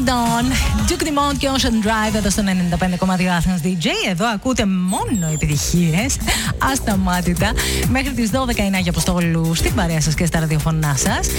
Λοιπόν, Duke Dumont και Ocean Drive εδώ στο 95,2 Athens DJ. Εδώ ακούτε μόνο επιτυχίες ασταμάτητα. Μέχρι τις 12 είναι Άγια Αποστόλου στην παρέα σας και στα ραδιοφωνά σας.